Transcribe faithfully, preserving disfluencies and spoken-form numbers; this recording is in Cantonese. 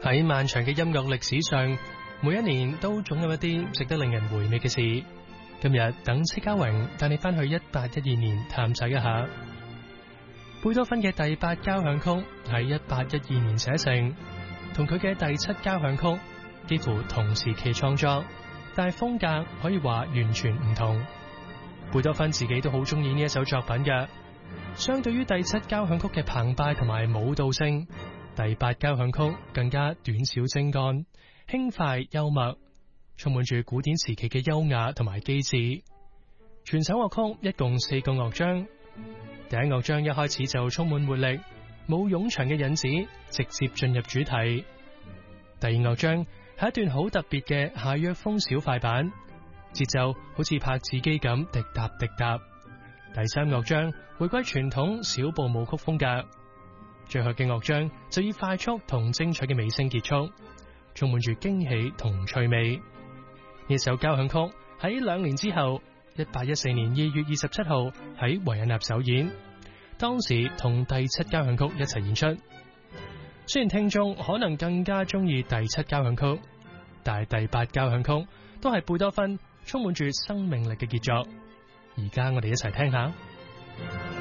喺漫長嘅音樂歷史上，每一年都總有一啲值得令人回味嘅事。今日等戚家榮帶你翻去一八一二年探索一下。貝多芬嘅第八交響曲喺一八一二年寫成，同佢嘅第七交響曲幾乎同時期創作，但係風格可以話完全唔同。貝多芬自己都好中意呢一首作品嘅。相對於第七交響曲嘅澎湃同埋舞蹈性，第八交響曲更加短小精幹、輕快幽默，充滿住古典時期嘅優雅同埋機智。全首樂曲一共四個樂章，第一樂章一開始就充滿活力，冇冗長嘅引子，直接進入主題。第二樂章係一段好特別嘅夏約風小快板，節奏好似拍子機咁滴答滴答。第三樂章回歸傳統小步舞曲風格，最後嘅樂章就以快速同精彩嘅尾聲結束，充滿住驚喜同趣味。呢首交響曲喺兩年之後，一八一四年二月二十七號喺維也納首演，當時同第七交響曲一齊演出。雖然聽眾可能更加中意第七交響曲，但係第八交響曲都係貝多芬充滿住生命力嘅傑作。而家我哋一齊聽下。